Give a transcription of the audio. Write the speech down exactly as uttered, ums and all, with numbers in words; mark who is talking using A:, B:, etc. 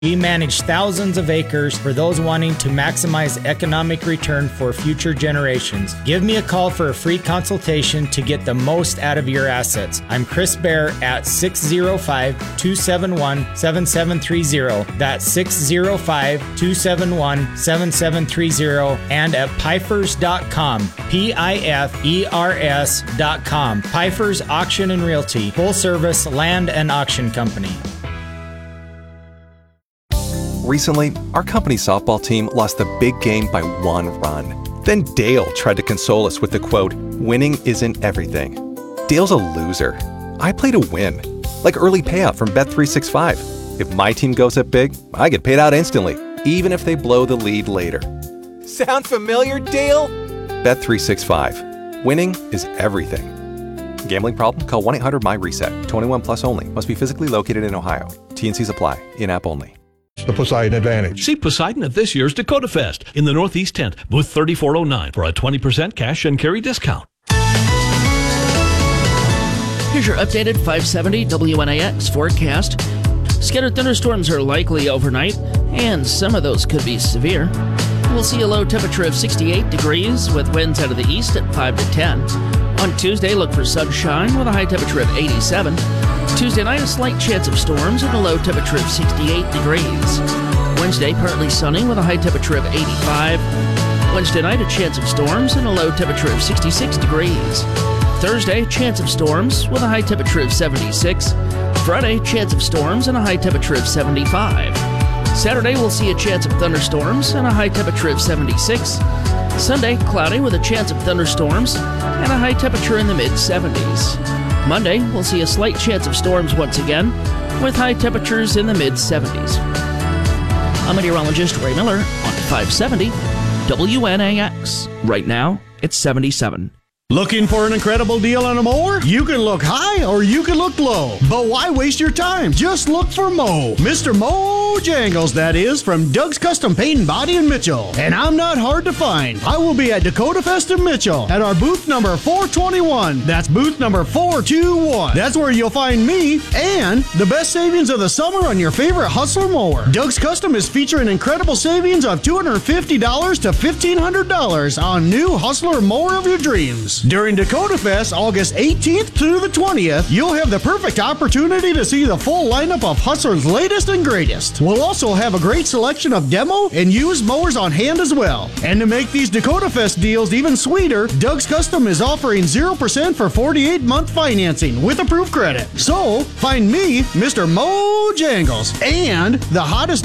A: We manage thousands of acres for those wanting to maximize economic return for future generations. Give me a call for a free consultation to get the most out of your assets. I'm Chris Bear at six oh five, two seven one, seven seven three oh. That's six oh five, two seven one, seven seven three oh and at pifers dot com. P I F E R S dot com. Pifers Auction and Realty, full service land and auction company.
B: Recently, our company's softball team lost the big game by one run. Then Dale tried to console us with the quote, "Winning isn't everything." Dale's a loser. I play to win. Like early payout from Bet three sixty-five. If my team goes up big, I get paid out instantly, even if they blow the lead later. Sound familiar, Dale? Bet three sixty-five. Winning is everything. Gambling problem? Call one eight hundred M Y reset. twenty-one plus only. Must be physically located in Ohio. T and Cs apply. In-app only.
C: The Poseidon Advantage.
D: See Poseidon at this year's Dakota Fest in the Northeast Tent, booth thirty-four oh nine for a twenty percent cash and carry discount.
E: Here's your updated five seventy W N A X forecast. Scattered thunderstorms are likely overnight, and some of those could be severe. We'll see a low temperature of sixty-eight degrees with winds out of the east at five to ten. On Tuesday, look for sunshine with a high temperature of eighty-seven. Tuesday night, a slight chance of storms and a low temperature of sixty-eight degrees. Wednesday, partly sunny with a high temperature of eighty-five. Wednesday night, a chance of storms and a low temperature of sixty-six degrees. Thursday, chance of storms with a high temperature of seventy-six. Friday, chance of storms and a high temperature of seventy-five. Saturday, we'll see a chance of thunderstorms and a high temperature of seventy-six. Sunday, cloudy with a chance of thunderstorms and a high temperature in the mid-seventies. Monday, we'll see a slight chance of storms once again, with high temperatures in the mid-seventies. I'm meteorologist Ray Miller on five seventy W N A X. Right now, it's seventy-seven.
F: Looking for an incredible deal on a mower? You can look high or you can look low. But why waste your time? Just look for Mo. Mister Mo Jangles, that is, from Doug's Custom Paint and Body in Mitchell. And I'm not hard to find. I will be at Dakota Fest in Mitchell at our booth number four twenty-one. That's booth number four twenty-one. That's where you'll find me and the best savings of the summer on your favorite Hustler mower. Doug's Custom is featuring incredible savings of two hundred fifty dollars to fifteen hundred dollars on new Hustler mower of your dreams. During Dakota Fest, August eighteenth through the twentieth, you'll have the perfect opportunity to see the full lineup of Hustler's latest and greatest. We'll also have a great selection of demo and used mowers on hand as well. And to make these Dakota Fest deals even sweeter, Doug's Custom is offering zero percent for forty-eight month financing with approved credit. So, find me, Mister Mo Jangles, and the hottest